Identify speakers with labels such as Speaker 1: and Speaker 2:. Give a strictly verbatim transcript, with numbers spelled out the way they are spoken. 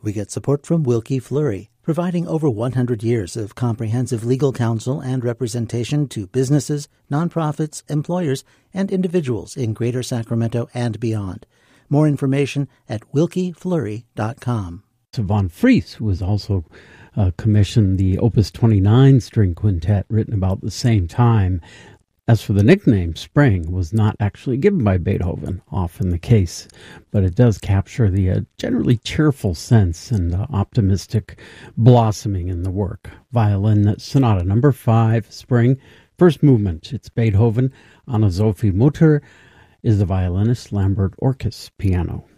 Speaker 1: We get support from Wilkie Fleury, providing over one hundred years of comprehensive legal counsel and representation to businesses, nonprofits, employers, and individuals in Greater Sacramento and beyond. More information at wilkie fleury dot com.
Speaker 2: Von Fries, who was also uh, commissioned the Opus twenty-nine string quintet, written about the same time. As for the nickname, Spring was not actually given by Beethoven, often the case, but it does capture the uh, generally cheerful sense and uh, optimistic blossoming in the work. Violin Sonata number five, Spring, first movement. It's Beethoven. Anna-Sophie Mutter is the violinist, Lambert Orkes piano.